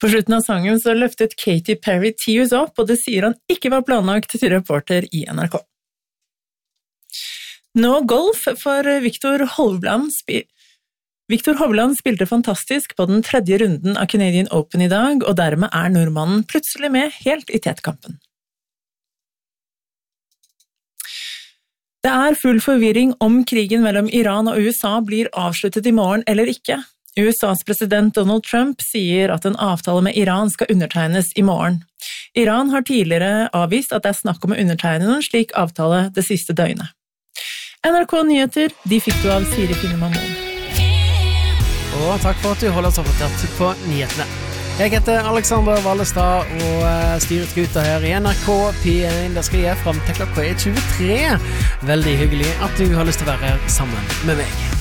På slutten av sangen så løftet Katy Perry Tears opp, og det sier han ikke var planlagt til reporter i NRK. Nå golf, for Viktor Hovland spilte fantastisk på den 3. runden av Canadian Open i dag, og dermed nordmannen plutselig med helt i tetkampen. Det full forvirring om krigen mellom Iran og USA blir avsluttet i morgen eller ikke. USAs president Donald Trump sier at en avtale med Iran skal undertegnes i morgen. Iran har tidligere avvist at det snakk om å undertegne noen slik avtale det siste døgnet. NRK Nyheter, de fikk du av Siri Finnemann. Og takk for at du holder oss oppdatert på nyhetene. Jeg heter Alexander Wallestad og styrer skuta her i NRK P1. Det skal jeg frem til klokka 23. Veldig hyggelig at du har lyst til å være her sammen med meg.